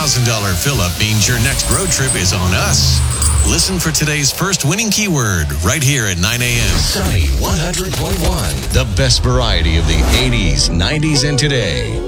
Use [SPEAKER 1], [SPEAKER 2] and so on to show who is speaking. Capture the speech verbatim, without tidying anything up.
[SPEAKER 1] thousand dollars fill-up means your next road trip is on us. Listen for today's first winning keyword right here at nine a.m.
[SPEAKER 2] Sunny one hundred point one. The best variety of the eighties, nineties, and today.